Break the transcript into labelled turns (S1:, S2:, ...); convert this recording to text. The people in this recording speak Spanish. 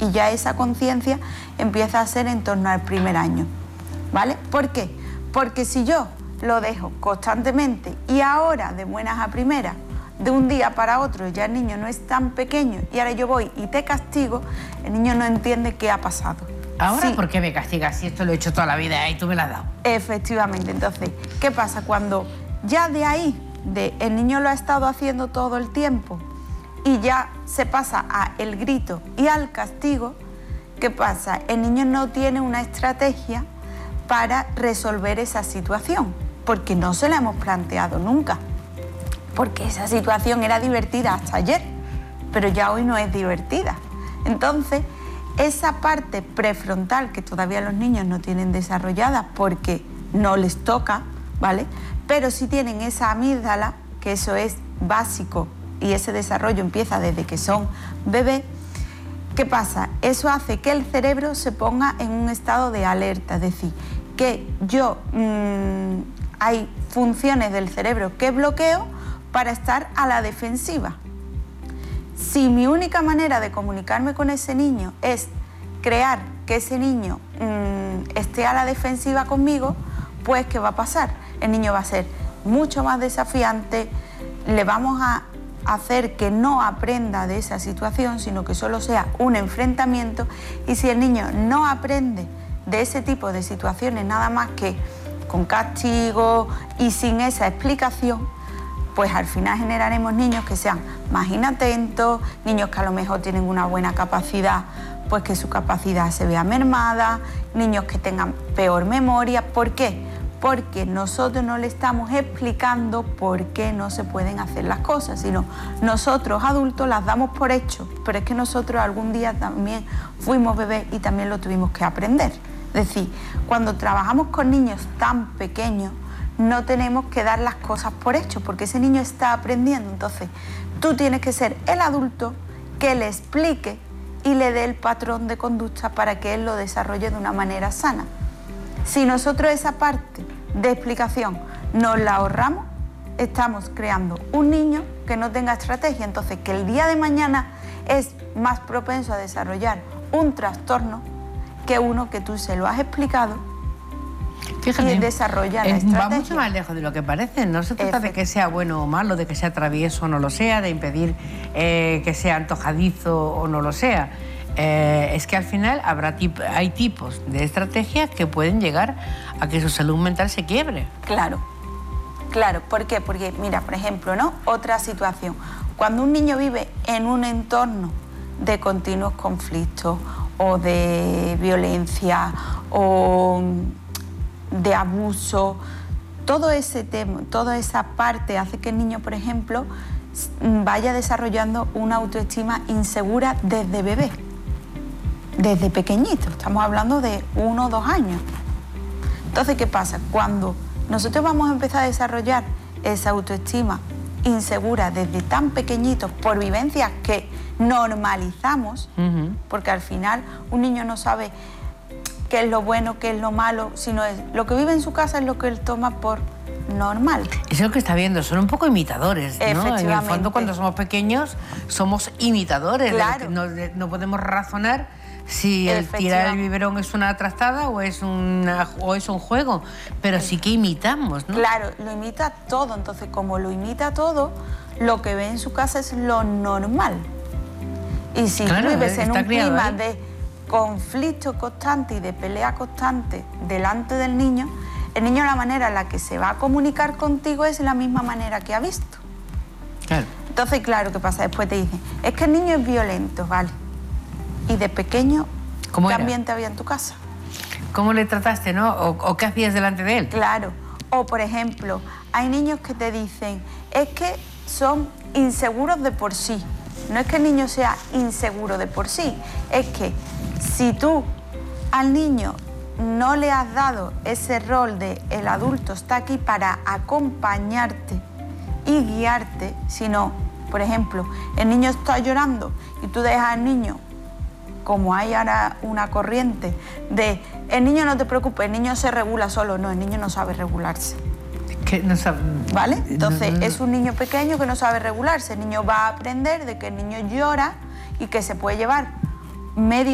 S1: y ya esa conciencia empieza a ser en torno al primer año, ¿vale? ¿Por qué? Porque si yo lo dejo constantemente y ahora de buenas a primeras, de un día para otro, ya el niño no es tan pequeño y ahora yo voy y te castigo, el niño no entiende qué ha pasado.
S2: ¿Ahora
S1: sí.
S2: por qué me castigas si esto lo he hecho toda la vida y tú me lo has dado?
S1: Efectivamente, entonces, ¿qué pasa? Cuando ya de ahí, el niño lo ha estado haciendo todo el tiempo y ya se pasa al grito y al castigo, ¿qué pasa? El niño no tiene una estrategia para resolver esa situación, porque no se la hemos planteado nunca, porque esa situación era divertida hasta ayer, pero ya hoy no es divertida. Entonces, esa parte prefrontal que todavía los niños no tienen desarrollada porque no les toca, ¿vale? Pero sí tienen esa amígdala, que eso es básico y ese desarrollo empieza desde que son bebés. ¿Qué pasa? Eso hace que el cerebro se ponga en un estado de alerta, es decir, que hay funciones del cerebro que bloqueo para estar a la defensiva. Si mi única manera de comunicarme con ese niño es crear que ese niño esté a la defensiva conmigo, pues ¿qué va a pasar? El niño va a ser mucho más desafiante, le vamos a hacer que no aprenda de esa situación, sino que solo sea un enfrentamiento, y si el niño no aprende de ese tipo de situaciones nada más que con castigo y sin esa explicación, pues al final generaremos niños que sean más inatentos, niños que a lo mejor tienen una buena capacidad, pues que su capacidad se vea mermada, niños que tengan peor memoria. ¿Por qué? Porque nosotros no le estamos explicando por qué no se pueden hacer las cosas, sino nosotros adultos las damos por hecho, pero es que nosotros algún día también fuimos bebés y también lo tuvimos que aprender. Es decir, cuando trabajamos con niños tan pequeños, no tenemos que dar las cosas por hecho, porque ese niño está aprendiendo. Entonces, tú tienes que ser el adulto que le explique y le dé el patrón de conducta para que él lo desarrolle de una manera sana. Si nosotros esa parte de explicación nos la ahorramos, estamos creando un niño que no tenga estrategia, entonces que el día de mañana es más propenso a desarrollar un trastorno que uno que tú se lo has explicado. Fíjate, y desarrolla la estrategia.
S2: Va mucho más lejos de lo que parece. No se trata de que sea bueno o malo, de que sea travieso o no lo sea, de impedir que sea antojadizo o no lo sea. Es que al final hay tipos de estrategias que pueden llegar a que su salud mental se quiebre.
S1: Claro, claro. ¿Por qué? Porque, mira, por ejemplo, ¿no? Otra situación. Cuando un niño vive en un entorno de continuos conflictos o de violencia o de abuso, todo ese tema, toda esa parte hace que el niño, por ejemplo, vaya desarrollando una autoestima insegura desde bebé, desde pequeñito. Estamos hablando de 1 o 2 años. Entonces, ¿qué pasa? Cuando nosotros vamos a empezar a desarrollar esa autoestima insegura desde tan pequeñitos por vivencias que normalizamos, porque al final un niño no sabe qué es lo bueno, qué es lo malo, sino es lo que vive en su casa es lo que él toma por normal.
S2: Es lo que está viendo, son un poco imitadores, ¿no? En el fondo, cuando somos pequeños, somos imitadores.
S1: Claro.
S2: No podemos razonar si el tirar el biberón es una trastada o es un juego, pero sí que imitamos, ¿no?
S1: Claro, lo imita todo, entonces como lo imita todo, lo que ve en su casa es lo normal. Y si tú vives en un clima de conflicto constante y de pelea constante delante del niño, el niño la manera en la que se va a comunicar contigo es la misma manera que ha visto.
S2: Claro.
S1: Entonces, claro, ¿qué pasa? Después te dicen, es que el niño es violento, ¿vale? Y de pequeño, ¿qué ambiente había en tu casa?
S2: ¿Cómo le trataste, no? ¿O qué hacías delante de él?
S1: Claro. O, por ejemplo, hay niños que te dicen, es que son inseguros de por sí. No es que el niño sea inseguro de por sí, es que si tú al niño no le has dado ese rol de el adulto está aquí para acompañarte y guiarte, sino, por ejemplo, el niño está llorando y tú dejas al niño, como hay ahora una corriente de el niño no te preocupes, el niño se regula solo. No, el niño no sabe regularse.
S2: Que no sabe,
S1: ¿vale? Entonces es un niño pequeño que no sabe regularse. El niño va a aprender de que el niño llora y que se puede llevar medio